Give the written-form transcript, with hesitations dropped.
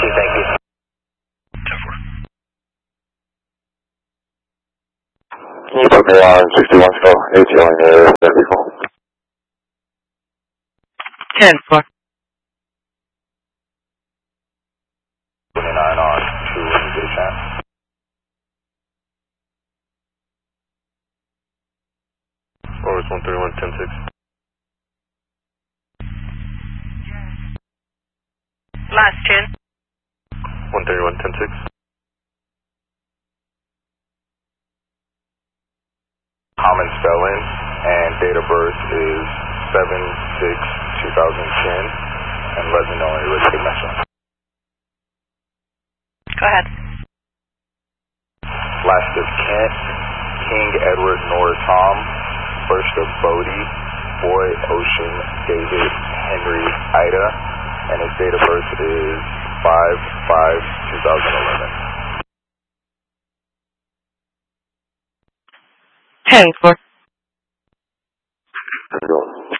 thank you. 10-4. Can you put me on 61 still? ATL in your vehicle. 10-4. 29 on 2 when you get a chance. Or it's 131-10-6. Last 10. 131-10-6. Common spelling and date of birth is 7/6/2010, and let me know when you're ready to mention. Go ahead. Last of Kent, King Edward Nor Tom, first of Bodie, Boy Ocean David Henry Ida, and his date of birth is 5/5/2011. 10-4.